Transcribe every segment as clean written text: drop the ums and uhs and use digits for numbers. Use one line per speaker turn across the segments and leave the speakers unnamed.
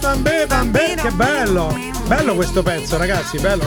Bambè, bambè, che bello! Bello questo pezzo, ragazzi, bello.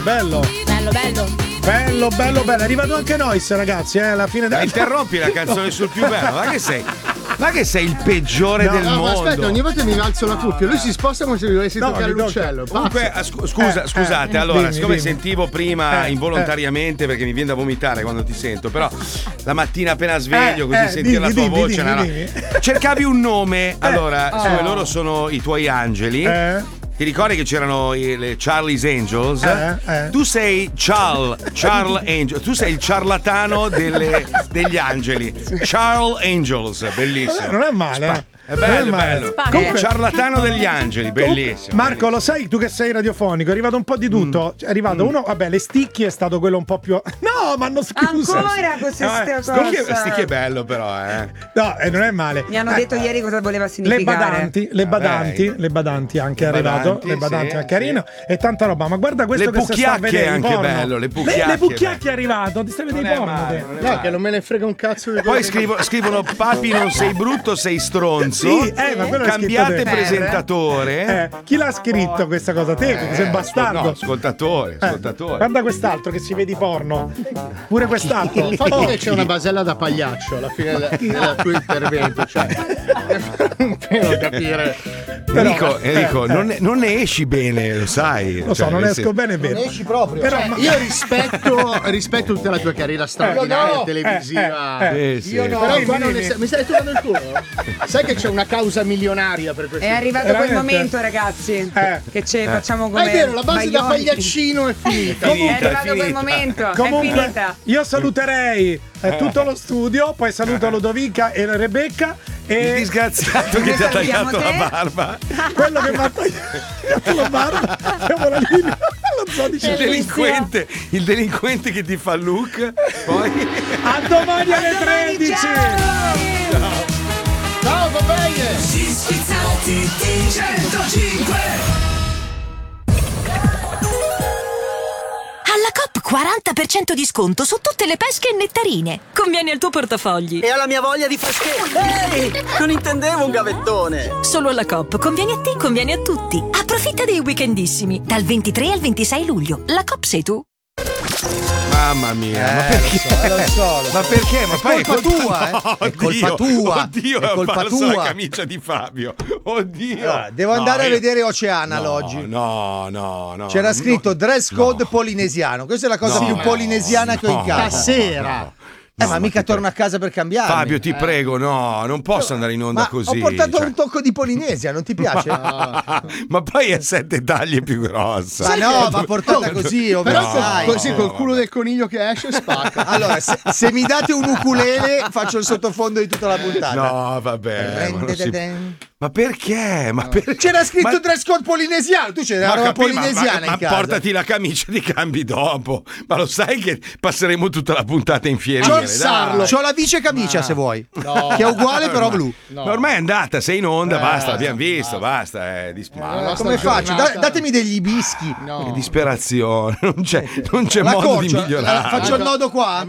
Bello, è arrivato anche Nois, ragazzi, alla fine
della. Interrompi la canzone sul più bello, ma che sei il peggiore del mondo.
Aspetta, ogni volta mi alzo la cuffia, lui si sposta come se mi volessi toccare l'uccello.
Comunque, scusate, allora, siccome sentivo prima involontariamente perché mi viene da vomitare quando ti sento, però la mattina appena sveglio così sentire la tua voce, cercavi un nome, allora, siccome loro sono i tuoi angeli. Ti ricordi che c'erano le Charlie's Angels? Tu sei Charles Angel, tu sei il ciarlatano degli angeli. Charles Angels, bellissimo.
Non è male.
È bello. Comunque, ciarlatano degli angeli, bellissimo.
Marco, lo sai tu che sei radiofonico? È arrivato un po' di tutto. È arrivato uno, vabbè, le Sticchi è stato quello un po' più. No, ma hanno schiuso.
Ancora queste cose.
Sticchi è bello, però,
No, non è male.
Mi hanno detto ieri cosa voleva significare.
Le badanti anche è arrivato. Le badanti è carino. E tanta roba. Ma guarda questo che si sta a vedere.
È anche bello. Le
pucchiacche è arrivato. Ti stai vedendo i porno?
No, che non me ne frega un cazzo di
Poi scrivono: Papi, non sei brutto, sei stronzo.
Sì, ma quello
cambiate presentatore.
Chi l'ha scritto questa cosa? Te, che sei bastardo.
No, ascoltatore.
Guarda quest'altro che si vede i porno. Pure quest'altro.
Il fatto che c'è una basella da pagliaccio alla fine del tuo intervento, cioè non devo capire.
Enrico, non ne esci bene, lo sai.
Lo so, non esco bene.
Non esci proprio. Però io rispetto tutta la tua carriera straordinaria televisiva.
Io no.
Però qua mi stai trovando il culo? Sai che c'è una causa milionaria per questo?
È arrivato quel momento, ragazzi. Che facciamo come.
È vero, la base da pagliaccino è finita.
È arrivato quel momento.
Comunque,
è finita.
Io saluterei tutto lo studio, poi saluto Ludovica e Rebecca. E
il disgraziato che ti ha tagliato la barba.
Quello che mi ha tagliato la barba. Siamo la linea.
Il delinquente che ti fa look. Poi
a domani alle 13.
Ciao, va bene.
Schizzati 105.
Alla Coop 40% di sconto su tutte le pesche e nettarine. Conviene al tuo portafogli.
E alla mia voglia di freschezza. Ehi, non intendevo un gavettone.
Solo alla Coop. Conviene a te, conviene a tutti. Approfitta dei weekendissimi. Dal 23 al 26 luglio. La Coop sei tu.
Mamma mia, ma perché?
Lo so.
Ma perché? Ma poi è colpa tua,
no, è colpa tua.
Oddio, è colpa tua. La camicia di Fabio. Oddio.
Allora, devo andare a vedere Oceana oggi.
No.
C'era scritto dress code polinesiano. Questa è la cosa più polinesiana che ho in casa.
Stasera.
Ma mica torno a casa per cambiare.
Fabio, ti prego, no, non posso andare in onda così.
Ho portato un tocco di Polinesia, non ti piace?
Ma poi è 7 taglie più grossa.
Ma no, va portata così,
così col culo del coniglio che esce spacca.
Allora, se mi date un ukulele, faccio il sottofondo di tutta la puntata.
No, vabbè. Ma perché?
C'era scritto dress code polinesiano, tu c'era la roba polinesiana in casa.
Portati la camicia di cambi dopo. Ma lo sai che passeremo tutta la puntata in fiera.
C'ho la vice camicia se vuoi, che è uguale però blu.
Ma ormai è andata, sei in onda, basta, l'abbiamo visto, basta.
Come faccio? Datemi degli ibischi.
Che disperazione, non c'è modo di migliorare.
Faccio il nodo qua?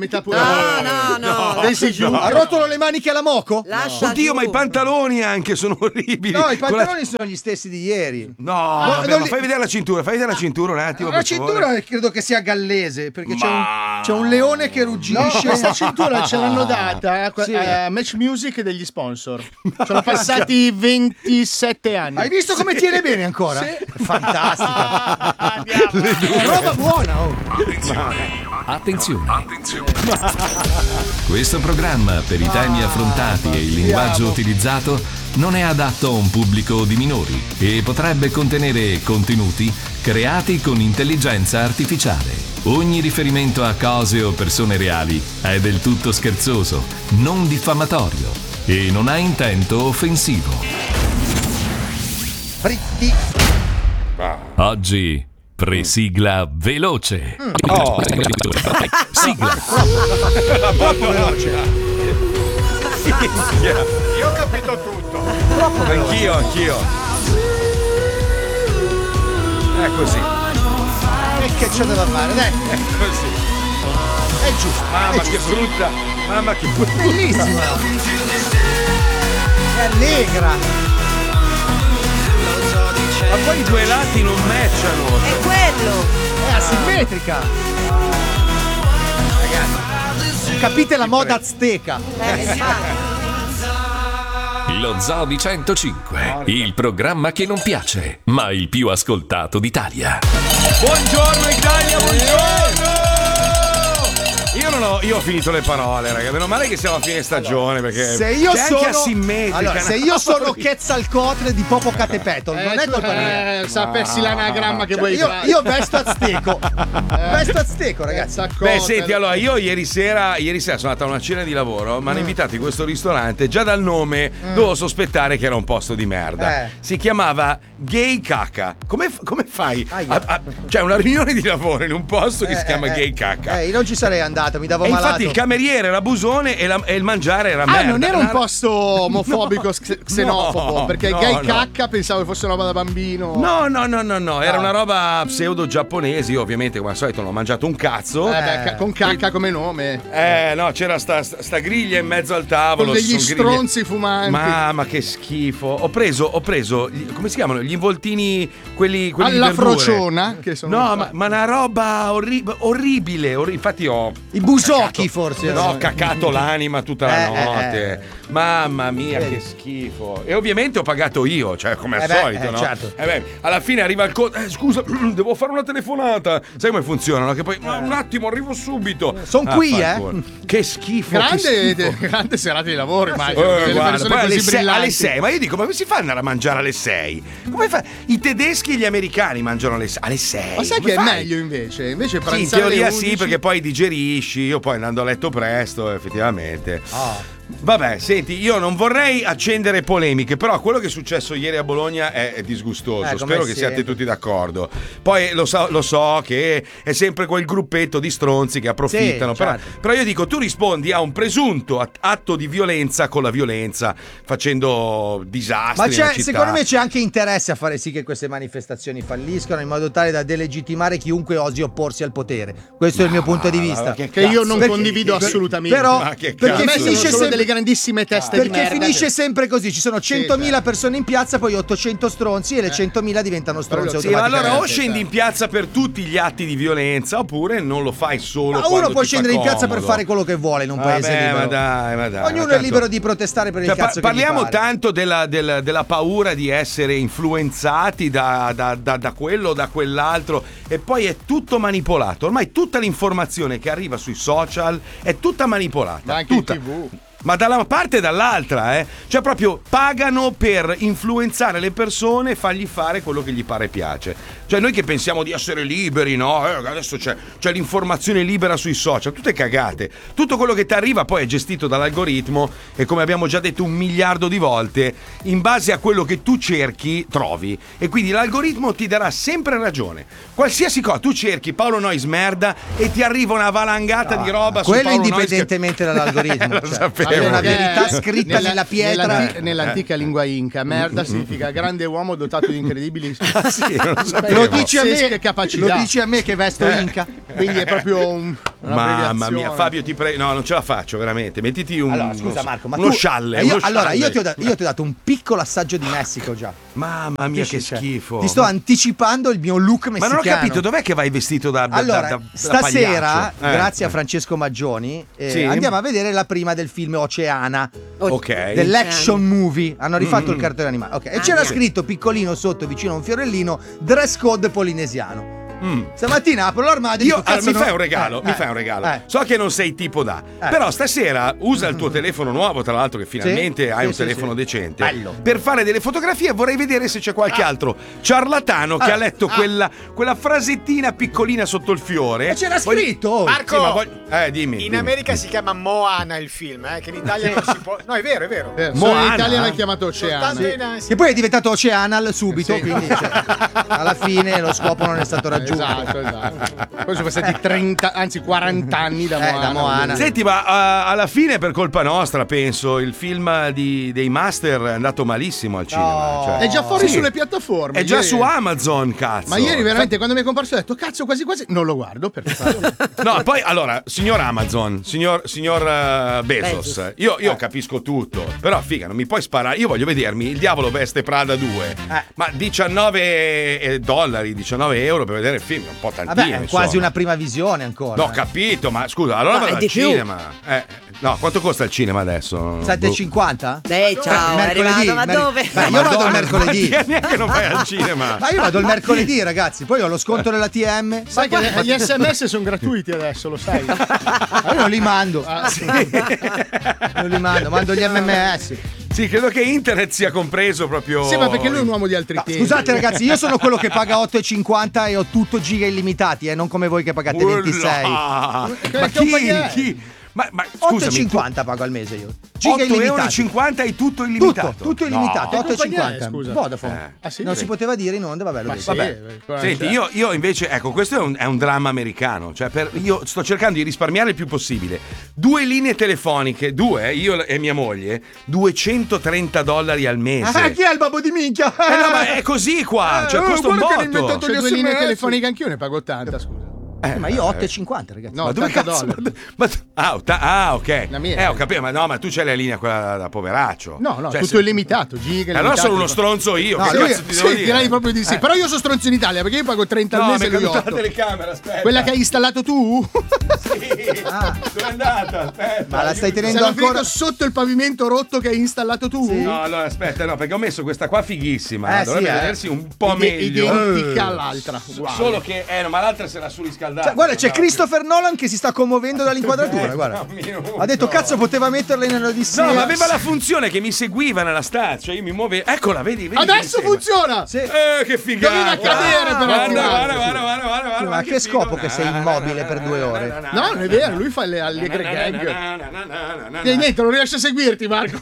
No.
Arrotolo le maniche alla moco?
Oddio, ma i pantaloni anche sono orribili.
No, i pantaloni sono gli stessi di ieri.
No, vabbè, ma fai vedere la cintura, un attimo.
La cintura credo che sia gallese, perché c'è un leone che ruggisce.
Questa cintura ce l'hanno data a Match Music degli sponsor. Sono passati 27 anni.
Hai visto come tiene bene ancora?
Sì.
Fantastica. Roba buona.
Attenzione. Questo programma, per i temi affrontati e il linguaggio utilizzato, non è adatto a un pubblico di minori e potrebbe contenere contenuti creati con intelligenza artificiale. Ogni riferimento a cose o persone reali è del tutto scherzoso, non diffamatorio e non ha intento offensivo.
Fritti.
Oggi presigla veloce. Sigla.
Troppo veloce. Io ho capito tutto.
Troppo veloce.
Anch'io. È così.
E che c'è da fare? Dai.
È così.
È giusto.
Mamma che brutta.
Bellissima. È allegra.
Ma poi i due lati non matchano.
È quello.
È asimmetrica. Ragazzi, capite la moda azteca?
Lo Zoo di 105, il programma che non piace, ma il più ascoltato d'Italia.
Buongiorno Italia, buongiorno! Io ho finito le parole, raga. Meno male che siamo a fine stagione, perché
se io
c'è
sono
anche asimmetrica.
Allora, se io sono Quetzalcoatl di Popocatépetl, non è colpa mia.
Sapessi l'anagramma che vuoi fare.
Io vesto azteco. Vesto azteco, ragazzi.
Beh, senti, allora io ieri sera sono andato a una cena di lavoro, mi hanno invitato in questo ristorante, già dal nome dovevo sospettare che era un posto di merda. Si chiamava Gay Caca. Come fai? Cioè, una riunione di lavoro in un posto che si chiama Gay Caca.
Io non ci sarei andato, mi davo malato.
Infatti il cameriere era busone e il mangiare era merda.
Non era un posto omofobico, xenofobo, perché gay cacca pensavo che fosse roba da bambino.
No, era una roba pseudo giapponese. Io ovviamente come al solito non ho mangiato un cazzo.
Con cacca come nome.
No, c'era sta griglia in mezzo al tavolo.
Con degli stronzi fumanti.
Ma che schifo. Ho preso come si chiamano? Gli involtini quelli
alla
di verdure.
frociona che sono
ma una roba orribile. Infatti ho
i busocchi forse.
No, ho cacato l'anima tutta la notte. Mamma mia, che schifo. E ovviamente ho pagato io, cioè come al solito, no?
Certo.
Alla fine arriva il scusa, devo fare una telefonata. Sai come funziona, no? Che poi un attimo arrivo subito.
Sono qui,
Che schifo.
Grande serata di lavoro, immagino.
Guarda, poi alle 6, ma io dico, ma come si fa ad andare a mangiare alle 6? Come fa? I tedeschi e gli americani mangiano alle 6.
Ma sai
come
che
fai?
è meglio invece? Invece
Sì, in teoria sì, perché poi digerisci. Io poi andando a letto presto, effettivamente. Vabbè, senti, io non vorrei accendere polemiche, però quello che è successo ieri a Bologna è disgustoso. Spero che siate tutti d'accordo. Poi lo so che è sempre quel gruppetto di stronzi che approfittano. Però io dico, tu rispondi a un presunto atto di violenza con la violenza, facendo disastri nella città.
Secondo me c'è anche interesse a fare sì che queste manifestazioni falliscano, in modo tale da delegittimare chiunque osi opporsi al potere. Questo è il mio punto di vista.
Che io non condivido assolutamente.
Però
perché finisce sempre delle grandissime teste di merda.
Perché finisce sempre così, ci sono 100.000 persone in piazza, poi 800 stronzi e le 100.000 diventano stronzi
automaticamente. Allora o scendi in piazza per tutti gli atti di violenza, oppure non lo fai solo quando
uno può
ti
scendere
fa
in piazza
comodo.
per fare quello che vuole in un paese libero.
Ma dai.
Ognuno è libero di protestare per il cazzo che gli
parliamo
pare.
tanto della paura di essere influenzati da quello o da quell'altro, e poi è tutto manipolato. Ormai tutta l'informazione che arriva sui social è tutta manipolata.
Ma anche
tutta.
in TV.
Ma da una parte e dall'altra, cioè proprio pagano per influenzare le persone e fargli fare quello che gli pare piace. Cioè noi che pensiamo di essere liberi, no? Adesso c'è l'informazione libera sui social, tutte cagate. Tutto quello che ti arriva poi è gestito dall'algoritmo e, come abbiamo già detto 1 miliardo di volte, in base a quello che tu cerchi trovi, e quindi l'algoritmo ti darà sempre ragione. Qualsiasi cosa, tu cerchi Paolo Noyes merda e ti arriva una valangata di roba su
quello
Paolo
indipendentemente dall'algoritmo.
Lo sapevo.
È una verità scritta nella pietra.
Nell'antica lingua inca, merda significa grande uomo dotato di incredibili
lo dici a me,
capacità.
lo dici a me che vesto inca.
Quindi è proprio
mamma mia, Fabio, ti prego, no, non ce la faccio veramente. Mettiti
allora, scusa Marco, ma
uno scialle.
Io ti ho dato un piccolo assaggio di Messico già.
Mamma mia, che schifo.
Ti sto anticipando il mio look messicano.
Ma non ho capito, dov'è che vai vestito da
stasera, grazie a Francesco Maggioni, andiamo a vedere la prima del film Oceana. Dell'action movie. Hanno rifatto il cartone animato. E c'era scritto piccolino sotto, vicino a un fiorellino, dress code polinesiano. Stamattina apro l'armadio.
Mi fai un regalo. So che non sei tipo però stasera usa il tuo telefono nuovo, tra l'altro, che finalmente hai un telefono decente.
Bello.
Per fare delle fotografie. Vorrei vedere se c'è qualche altro ciarlatano che ha letto quella frasettina piccolina sotto il fiore.
E c'era scritto.
Marco,
dimmi.
In America si chiama Moana il film, che in Italia non si può. No, è vero.
In Italia l'ha chiamato Oceana.
E poi è diventato Oceanal subito, quindi alla fine lo scopo non è stato raggiunto. raggiunto.
Esatto. Poi sono passati 30, anzi 40 anni da Moana.
Senti, ma alla fine per colpa nostra, penso, il film dei Master è andato malissimo al cinema. Cioè.
È già fuori sulle piattaforme.
È già su Amazon, cazzo.
Ma ieri veramente quando mi è comparso ho detto cazzo quasi non lo guardo perché
No, poi allora, signor Amazon, signor Bezos. Io capisco tutto, però figa, non mi puoi sparare. Io voglio vedermi Il Diavolo Veste Prada 2. Ma $19, 19 euro per vedere il film, è un po' tantino.
Vabbè, è quasi una prima visione ancora.
No, capito, ma scusa, allora vado al cinema. No, quanto costa il cinema adesso?
7,50?
Ciao, è arrivato, ma dove?
Io vado il mercoledì.
Ma neanche non vai al cinema.
Ma io vado il mercoledì, ragazzi, poi ho lo sconto dell'ATM.
Sai che gli SMS sono gratuiti adesso, lo sai.
Ma io non li mando. Non li mando gli MMS.
Sì, credo che internet sia compreso proprio.
Sì, ma perché lui è un uomo di altri tempi.
Scusate ragazzi, io sono quello che paga 8,50 e ho tutto giga illimitati, non come voi che pagate 26.
Ma chi? Ma scusami,
8,50 pago al mese io. Giga
8,50 € e tutto illimitato.
Tutto illimitato,
no.
8,50. Vodafone.
Sì,
non si poteva dire in onda, vabbè, lo dico.
Vabbè. Senti, io invece, ecco, questo è un dramma americano. Cioè, io sto cercando di risparmiare il più possibile. 2 linee telefoniche, io e mia moglie, $230 al mese.
Chi è il babbo di minchia?
No, ma è così qua. Cioè, costa un botto.
C'è 2 linee telefoniche anch'io, ne pago 80, scusa.
Ma io 8,50 ragazzi.
No,
ma dove cazzo? Ok.
Ho
capito, ma tu c'hai la linea quella da poveraccio.
No, cioè, tutto illimitato, giga.
Allora sono uno stronzo io.
No, direi proprio di sì. Però io sono stronzo in Italia perché io pago 30 al mese e lui 8.
La telecamera, aspetta.
Quella che hai installato tu?
Sì. Dove è andata? Aspetta.
Ma la stai tenendo ancora
sotto il pavimento rotto che hai installato tu?
Sì. No, allora aspetta, no, perché ho messo questa qua fighissima. Dovrebbe vedersi un po' meglio.
Identica all'altra.
Solo che ma l'altra se la surriscaldata.
Guarda, c'è Christopher Nolan che si sta commuovendo dall'inquadratura, guarda. Ha detto cazzo, poteva metterla nell'Odissea.
No, ma aveva la funzione che mi seguiva nella stanza, cioè io mi muovevo. Eccola, vedi
adesso funziona.
Sì.
Che figata.
Doveva cadere
Guarda.
Ma che scopo che sei immobile per 2 ore?
No, non è vero, lui fa le allegre gag. Niente, non riesce a seguirti, Marco.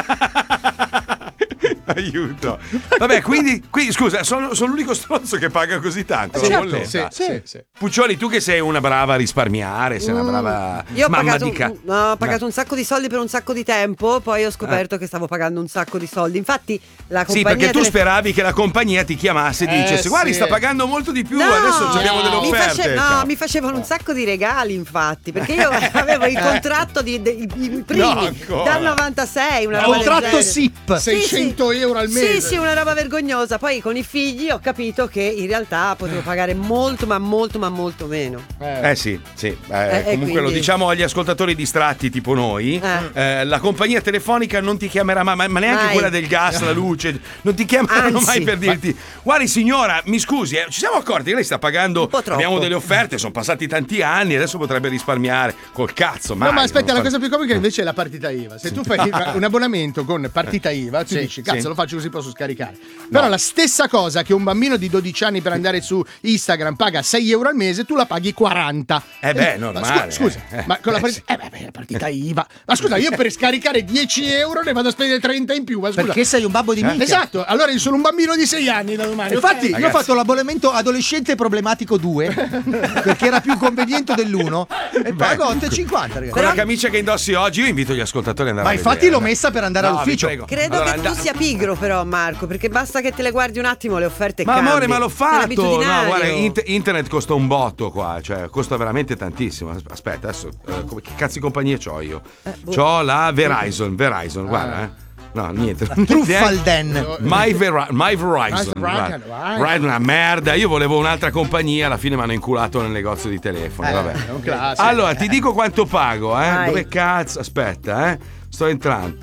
Aiuto. Vabbè, quindi scusa, sono l'unico stronzo che paga così tanto.
Sì.
Puccioli, tu che sei una brava a risparmiare, sei una brava
io ho
mamma
pagato un sacco di soldi per un sacco di tempo, poi ho scoperto che stavo pagando un sacco di soldi. Infatti la compagnia
perché tu speravi che la compagnia ti chiamasse e dicesse guarda, sta pagando molto di più, adesso abbiamo delle offerte.
Mi facevano un sacco di regali, infatti, perché io avevo il contratto i primi dal 96, una roba
contratto SIP,
600 euro al mese.
Sì, una roba vergognosa. Poi con i figli ho capito che in realtà potevo pagare molto meno.
Sì. Comunque quindi lo diciamo agli ascoltatori distratti tipo noi. La compagnia telefonica non ti chiamerà mai, ma neanche quella del gas, la luce, non ti chiameranno mai per dirti guardi signora, mi scusi, ci siamo accorti che lei sta pagando, abbiamo delle offerte, sono passati tanti anni, adesso potrebbe risparmiare col cazzo.
No, ma aspetta, la cosa più comica invece è la partita IVA. Se tu fai un abbonamento con partita IVA, tu dici cazzo, lo faccio così posso scaricare. Però la stessa cosa che un bambino di 12 anni per andare su Instagram paga 6 euro al mese, tu la paghi 40.
Normale.
Scusa, ma con la partita IVA. Ma scusa, io per scaricare 10 euro ne vado a spendere 30 in più. Ma scusa.
Perché sei un babbo di minchia.
Esatto, allora io sono un bambino di 6 anni da domani.
Infatti, io ho fatto l'abbonamento adolescente problematico 2 perché era più conveniente dell'1 e pago 8,50, ragazzi.
Con la camicia che indossi oggi, io invito gli ascoltatori ad andare a vedere.
Ma infatti l'ho messa per andare all'ufficio.
Credo che tu sia pigro, però, Marco, perché basta che te le guardi un attimo le offerte.
Ma
cambi.
amore, ma l'ho fatto. No, guarda,
internet
internet costa un botto qua, cioè costa veramente tantissimo. Aspetta, adesso che cazzo di compagnie c'ho io? C'ho la Verizon, guarda, No, niente.
Truffalden.
My Verizon. Right, una merda. Io volevo un'altra compagnia, alla fine mi hanno inculato nel negozio di telefono. Vabbè. Allora, ti dico quanto pago, Dove cazzo? Aspetta, sto entrando.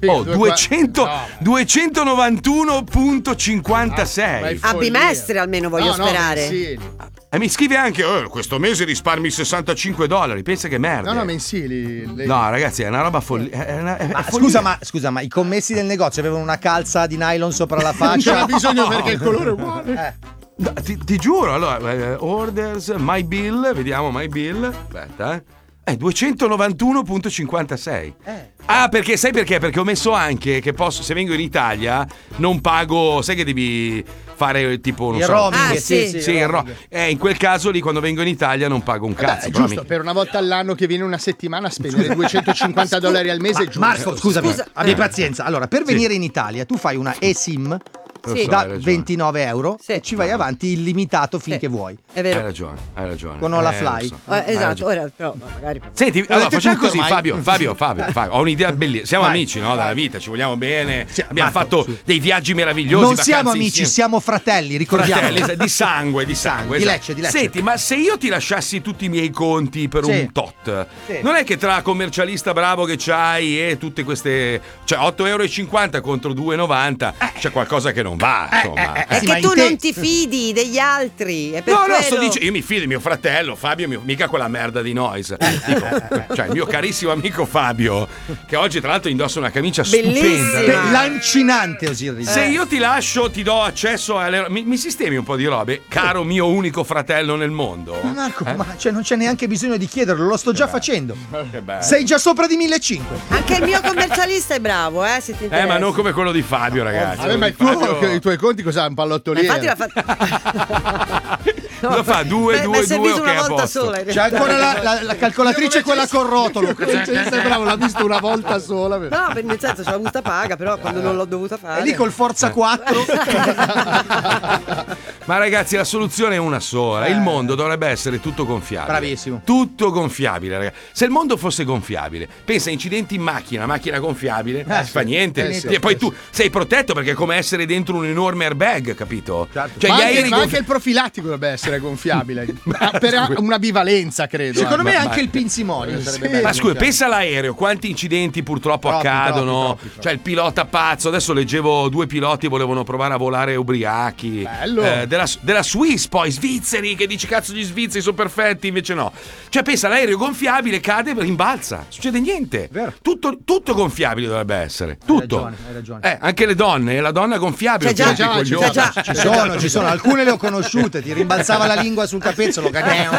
291,56.
A bimestre almeno voglio sperare.
E mi scrive anche questo mese risparmi $65. Pensa che merda.
No, mensili.
No, ragazzi, è una roba
Scusa, ma i commessi del negozio avevano una calza di nylon sopra la faccia?
Non c'era bisogno perché il colore è uguale.
Ti giuro, allora, orders, my bill, vediamo my bill. Aspetta, 291,56. Ah, perché sai perché? Perché ho messo anche che posso, se vengo in Italia, non pago, sai che devi fare tipo non
il
so,
roaming,
in quel caso lì quando vengo in Italia non pago un cazzo.
È giusto, per una volta all'anno che viene una settimana a spendere $250 al mese è giusto.
Marco, scusami, abbi pazienza. Allora, per venire in Italia tu fai una eSIM da 29 euro e ci vai avanti illimitato finché vuoi.
È vero.
Hai ragione.
Con Ola Fly.
Esatto, ora però magari.
Senti, allora facciamo così, Fabio, ho un'idea bellissima. Siamo amici, no? Dalla vita, ci vogliamo bene. Abbiamo fatto dei viaggi meravigliosi.
Non siamo amici, siamo fratelli, ricordiamo.
Di sangue.
Di Lecce.
Senti, ma se io ti lasciassi tutti i miei conti per un tot, non è che tra commercialista bravo che c'hai e tutte queste, cioè 8,50 € contro 2,90 c'è qualcosa che non va, insomma.
È che tu non ti fidi degli altri. È per
No,
quello.
sto dicendo, io mi fido di mio fratello Fabio, mica quella merda di Noise. Cioè il mio carissimo amico Fabio, che oggi tra l'altro indossa una camicia stupenda,
lancinante, Osiris.
Se io ti lascio, ti do accesso alle mi sistemi un po' di robe, caro mio unico fratello nel mondo.
Ma Marco, non c'è neanche bisogno di chiederlo, lo sto già facendo. Sei già sopra di 1.500.
Anche il mio commercialista è bravo, se ti interessa.
Ma non come quello di Fabio, ragazzi.
Ma i tuoi conti cos'ha? Un pallottoliere?
Infatti l'ha fatto.
Cosa fa? 2,
servito una
a
volta
posto.
sola.
C'è ancora la calcolatrice, quella con rotolo.
Bravo, l'ha visto una volta sola.
No, nel senso c'è la busta paga, però quando non l'ho dovuta fare.
E lì col Forza 4.
Ma ragazzi, la soluzione è una sola. Il mondo dovrebbe essere tutto gonfiabile.
Bravissimo.
Tutto gonfiabile, ragazzi. Se il mondo fosse gonfiabile, pensa a incidenti in macchina gonfiabile, non si fa niente. E poi tu sei protetto perché è come essere dentro un enorme airbag, capito?
Certo.
Cioè,
ma anche il profilattico dovrebbe essere gonfiabile. Per una bivalenza, credo.
Secondo me anche il pinzimonio sarebbe bello.
Ma scusa, pensa all'aereo, quanti incidenti purtroppo accadono.
Troppi.
Cioè il pilota pazzo, adesso leggevo 2 piloti volevano provare a volare ubriachi.
Bello.
Della Swiss, poi svizzeri, che dici cazzo gli svizzeri sono perfetti, invece no. Cioè pensa, l'aereo gonfiabile cade e rimbalza, succede niente.
Vero.
Tutto gonfiabile dovrebbe essere. Tutto.
Hai ragione.
Anche le donne, la donna gonfiabile.
Ci
sono, alcune le ho conosciute, ti rimbalzava la lingua sul capezzolo.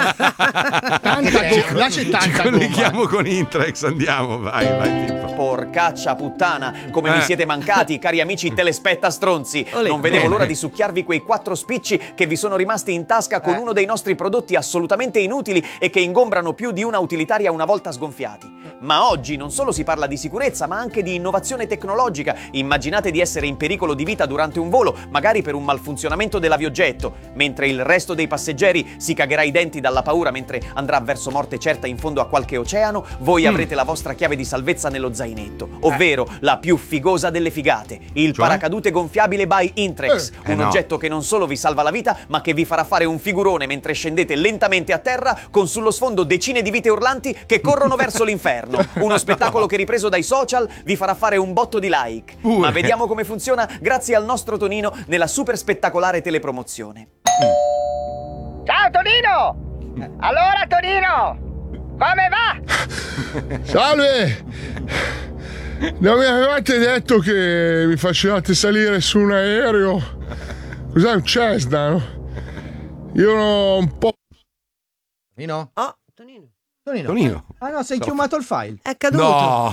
Ci colleghiamo con Intrex, andiamo, vai Pippo.
Porcaccia puttana, come mi siete mancati, cari amici telespetta stronzi. Non vedevo l'ora di succhiarvi quei 4 spicci che vi sono rimasti in tasca con uno dei nostri prodotti assolutamente inutili e che ingombrano più di una utilitaria una volta sgonfiati. Ma oggi non solo si parla di sicurezza, ma anche di innovazione tecnologica. Immaginate di essere in pericolo di vita durante un volo, magari per un malfunzionamento dell'aviogetto, mentre il resto dei passeggeri si cagherà i denti dalla paura mentre andrà verso morte certa in fondo a qualche oceano. Voi avrete la vostra chiave di salvezza nello zainetto, ovvero la più figosa delle figate, il paracadute gonfiabile by Intrex, un oggetto che non solo vi salva la vita, ma che vi farà fare un figurone mentre scendete lentamente a terra con sullo sfondo decine di vite urlanti che corrono verso l'inferno. Uno spettacolo che ripreso dai social vi farà fare un botto di like. Ma vediamo come funziona grazie al nostro Tonino nella super spettacolare telepromozione.
Ciao Tonino! Allora Tonino, come va?
Salve! Non mi avevate detto che mi facevate salire su un aereo? Cos'è, un Cessna, no? Io ho un po'...
Tonino?
Tonino.
Ah no, sei chiumato il file.
È caduto.
No.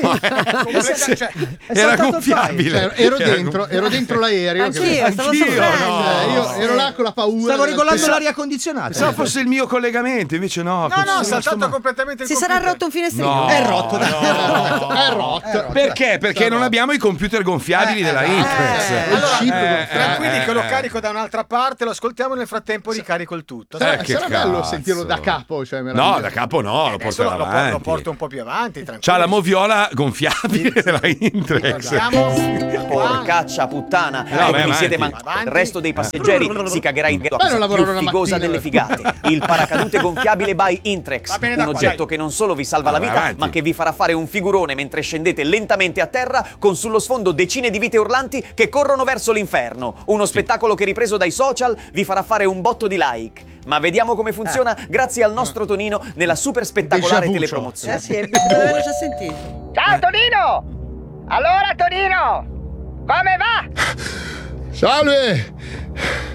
Era gonfiabile.
Ero dentro l'aereo.
Anch'io, stavo soffrendo.
Io ero là con la paura.
Stavo regolando l'aria condizionata.
Pensavo fosse il mio collegamento, invece no.
No, saltato completamente il
Si
computer.
sarà rotto un finestrino.
No.
È rotto.
È rotto.
Perché? Perché non abbiamo i computer gonfiabili della Intrex.
Allora, tranquilli che lo carico da un'altra parte, lo ascoltiamo nel frattempo ricarico il tutto.
Sarà
che
bello
cazzo.
sentirlo da capo. Cioè,
No, da capo no, lo porto avanti.
Lo porto un po' più avanti, tranquillo.
C'ha la moviola gonfiabile della Intrex.
Porcaccia puttana, come mi siete mancati. Il resto dei passeggeri si cagherà in più figosa delle figate. Il paracadute gonfiabile by Intrex, un oggetto che non solo vi salva la vita, ma che vi farà fare un figurone mentre scendete lentamente a terra con sullo sfondo decine di vite urlanti che corrono verso l'inferno. Uno spettacolo che ripreso dai social vi farà fare un botto di like. Ma vediamo come funziona grazie al nostro Tonino nella super spettacolare telepromozione.
Sì, l'avevo già sentito.
Ciao Tonino! Allora Tonino, come va?
Salve!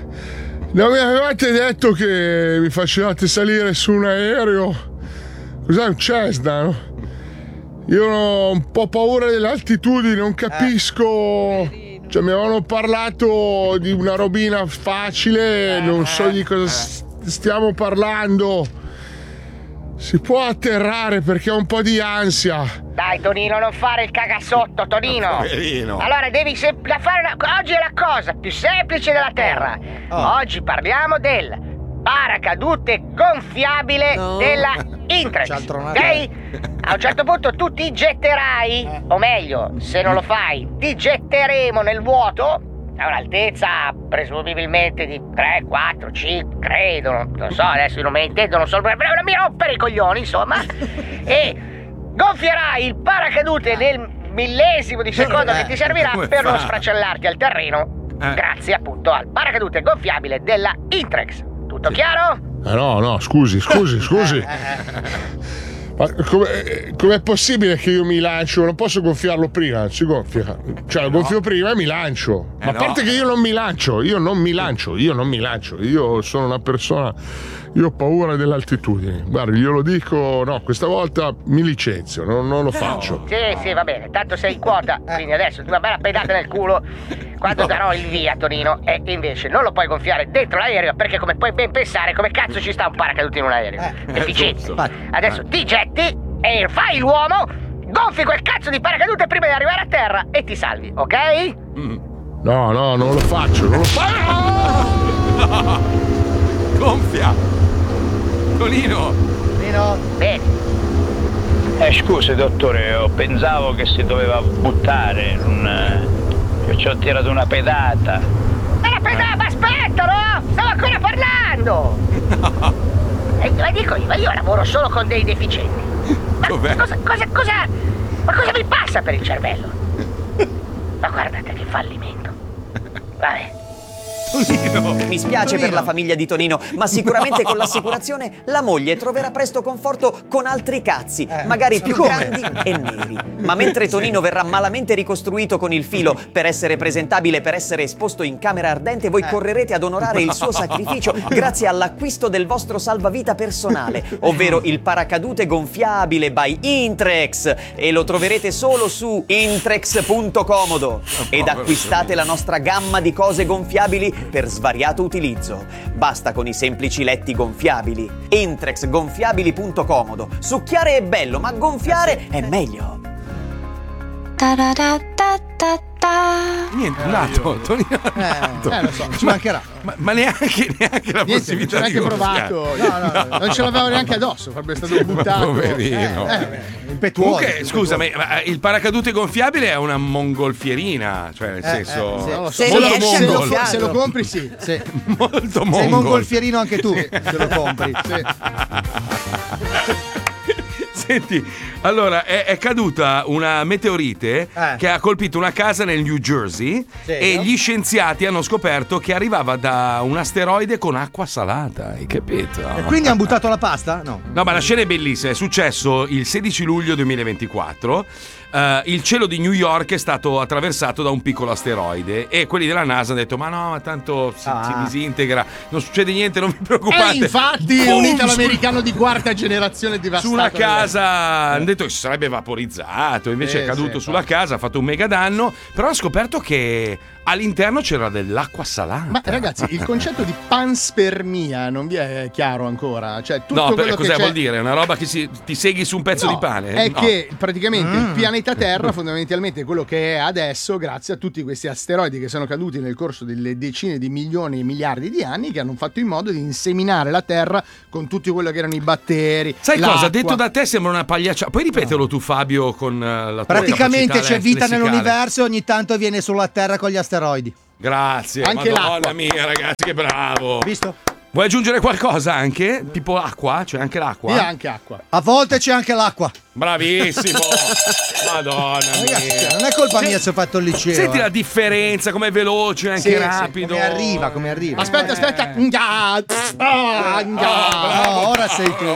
Non mi avevate detto che mi facevate salire su un aereo? Cos'è un Cessna? No? Io ho un po' paura delle altitudini, non capisco. Cioè, mi avevano parlato di una robina facile, non so di cosa stiamo parlando. Si può atterrare perché ho un po' di ansia.
Dai Tonino, non fare il cagasotto, Tonino.
Poverino.
Allora devi fare oggi è la cosa più semplice della terra. Oggi parliamo del paracadute gonfiabile della Intrex. Ok? A un certo punto tu ti getterai, o meglio, se non lo fai, ti getteremo nel vuoto a un'altezza presumibilmente di 3, 4, 5, credo, non so, adesso io non me ne intendo, non so, però non mi rompere i coglioni, insomma, e gonfierai il paracadute nel millesimo di secondo che ti servirà per non sfracellarti al terreno, grazie appunto al paracadute gonfiabile della Intrex. Tutto chiaro?
No, scusi. Ma com'è possibile che io mi lancio? Non posso gonfiarlo prima, si gonfia. Cioè, lo gonfio prima e mi lancio. Ma a parte che io non mi lancio. Io sono una persona. Io ho paura delle altitudini. Guardi, glielo dico, no, questa volta mi licenzio, non lo faccio.
Sì, va bene, tanto sei in quota, quindi adesso una bella pedata nel culo quando darò il via, Tonino. E invece non lo puoi gonfiare dentro l'aereo perché, come puoi ben pensare, come cazzo ci sta un paracadute in un aereo? Efficiente. Adesso ti getti e fai l'uomo, gonfi quel cazzo di paracadute prima di arrivare a terra e ti salvi, ok?
No, non lo faccio.
Gonfia! Tonino!
Bene.
Scusi dottore, pensavo che si doveva buttare, io ci ho tirato una pedata.
Ma aspetta, no? Stavo ancora parlando! Ma dico io lavoro solo con dei deficienti. Ma cosa mi passa per il cervello? Ma guardate che fallimento. Vabbè.
Mi spiace per la famiglia di Tonino, ma sicuramente con l'assicurazione la moglie troverà presto conforto con altri cazzi, magari più grandi e neri. Ma mentre Tonino verrà malamente ricostruito con il filo per essere presentabile, per essere esposto in camera ardente, voi correrete ad onorare il suo sacrificio grazie all'acquisto del vostro salvavita personale, ovvero il paracadute gonfiabile by Intrex, e lo troverete solo su intrex.comodo. Ed acquistate la nostra gamma di cose gonfiabili per svariato utilizzo. Basta con i semplici letti gonfiabili. Intrexgonfiabili.comodo. Succhiare è bello, ma gonfiare è meglio.
Niente, è nato, Tonino è nato.
Lo so, ci mancherà.
Ma neanche la possibilità
di provato. No, non ce l'avevo neanche addosso, sarebbe stato buttato.
Poverino.
Impetuoso.
Comunque, scusami, ma il paracadute gonfiabile è una mongolfierina, cioè nel senso molto mongol.
Se lo compri, sì.
Molto mongol.
Sei mongolfierino anche tu, se lo compri.
Senti, allora è caduta una meteorite che ha colpito una casa nel New Jersey e gli scienziati hanno scoperto che arrivava da un asteroide con acqua salata, hai capito?
E quindi hanno buttato la pasta? No,
ma la scena è bellissima, è successo il 16 luglio 2024. Il cielo di New York è stato attraversato da un piccolo asteroide e quelli della NASA hanno detto ma tanto si disintegra, non succede niente, non vi preoccupate.
Infatti un italo-americano di quarta generazione devastato
su una casa hanno detto che si sarebbe vaporizzato, invece è caduto sulla casa, ha fatto un mega danno, però hanno scoperto che all'interno c'era dell'acqua salata.
Ma ragazzi, il concetto di panspermia non vi è chiaro ancora? Cioè, tutto quello
cosa
che
vuol dire? Una roba che ti seghi su un pezzo di pane?
È che praticamente il pianeta Terra fondamentalmente è quello che è adesso grazie a tutti questi asteroidi che sono caduti nel corso delle decine di milioni e miliardi di anni, che hanno fatto in modo di inseminare la Terra con tutti quello che erano i batteri.
Sai cosa? Detto da te sembra una pagliaccia. Puoi ripeterlo tu, Fabio, con la tua
praticamente c'è vita
lessicale
nell'universo e ogni tanto viene sulla Terra con gli asteroidi.
Grazie,
anche
Madonna
l'acqua.
Mia, ragazzi, che bravo.
Visto?
Vuoi aggiungere qualcosa anche? Tipo acqua? C'è anche l'acqua?
Sì, anche acqua.
A volte c'è anche l'acqua.
Bravissimo. Madonna mia.
Ragazzi, non è colpa mia se ho fatto il liceo.
Senti la differenza, com'è veloce, anche rapido.
Come arriva.
Aspetta.
No, ora sei tu.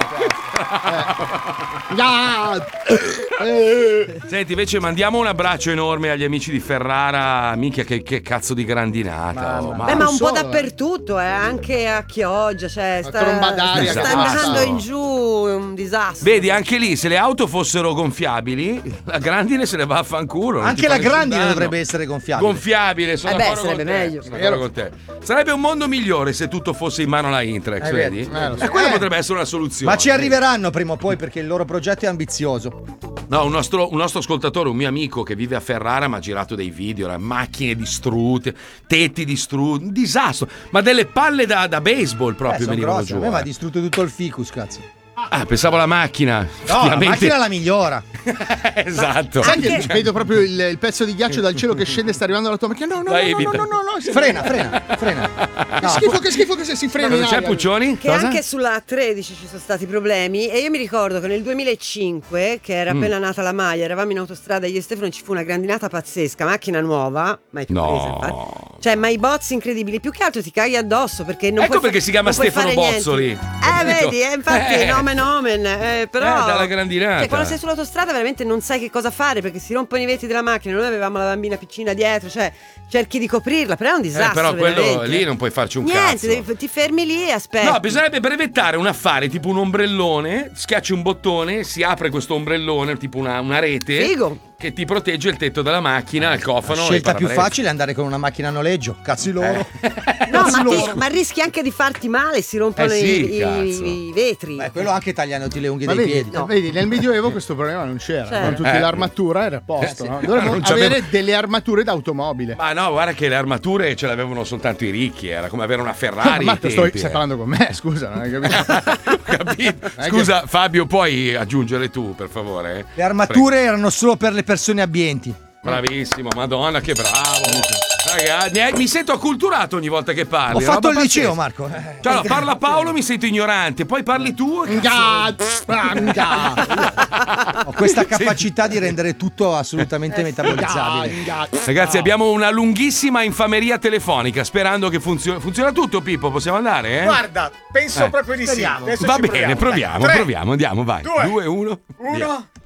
Senti, invece mandiamo un abbraccio enorme agli amici di Ferrara. Minchia, che cazzo di grandinata.
Ma un po' dappertutto, anche a Chioggia. pioggia, cioè sta
d'aria
andando in giù, è un disastro.
Vedi, anche lì, se le auto fossero gonfiabili, la grandine se ne va a fanculo.
Anche la grandine dovrebbe essere gonfiabile.
Gonfiabile, sono d'accordo
sarebbe
con te.
meglio.
Sono d'accordo con te. Sarebbe un mondo migliore se tutto fosse in mano alla Intrex, vedi? E quella potrebbe essere una soluzione.
Ma ci arriveranno prima o poi perché il loro progetto è ambizioso.
No, un nostro ascoltatore, un mio amico che vive a Ferrara, mi ha girato dei video, macchine distrutte, tetti distrutti, un disastro. Ma delle palle da baseball proprio venivano giù.
Ma ha distrutto tutto il ficus, cazzo.
Pensavo alla macchina.
No, la macchina la migliora.
Esatto.
Senti, vedo proprio il pezzo di ghiaccio dal cielo che scende e sta arrivando alla tua macchina. No.
Frena.
Che schifo che si frena.
Cosa c'è, Puccioni?
Che anche sulla 13 ci sono stati problemi e io mi ricordo che nel 2005, che era appena nata la maglia, eravamo in autostrada io e Stefano, ci fu una grandinata pazzesca, macchina nuova, mai più presa infatti. Cioè, ma i bozzi incredibili, più che altro ti caghi addosso perché non
ecco perché si chiama Stefano Bozzoli.
Vedi, infatti nomen, però
dalla grandinata.
Cioè, quando sei sull'autostrada veramente non sai che cosa fare perché si rompono i vetri della macchina, noi avevamo la bambina piccina dietro, cioè cerchi di coprirla, però è un disastro.
Però quello
veramente.
lì non puoi farci un
Niente,
cazzo.
ti fermi lì e aspetti.
No, bisognerebbe brevettare un affare tipo un ombrellone, schiacci un bottone, si apre questo ombrellone, tipo una rete.
Figo.
Che ti protegge il tetto della macchina, il cofano.
La scelta più facile è andare con una macchina a noleggio. Cazzi loro.
No, ma rischi anche di farti male, si rompono i vetri.
Beh, quello anche tagliandoti le unghie
ma
dei
vedi,
piedi.
No. Vedi, nel Medioevo questo problema non c'era.
Certo.
Con tutti l'armatura era a posto.
Sì.
No? Dovremmo avere delle armature d'automobile.
Ma no, guarda che le armature ce l'avevano soltanto i ricchi. Era come avere una Ferrari.
Ma stai parlando con me, scusa, non hai capito?
Capito? Scusa, Fabio, puoi aggiungere tu, per favore?
Le armature erano solo per le persone abbienti.
Bravissimo, Madonna, che bravo. Ragazzi, mi sento acculturato ogni volta che parli.
Ho fatto il liceo, Marco.
Cioè, no, parla Paolo, mi sento ignorante, poi parli tu.
Ho questa capacità di rendere tutto assolutamente metabolizzabile.
Ragazzi, abbiamo una lunghissima infameria telefonica, sperando che funziona tutto, Pippo. Possiamo andare?
Guarda, penso proprio di sì.
Va bene, proviamo, andiamo, vai.
2,
1.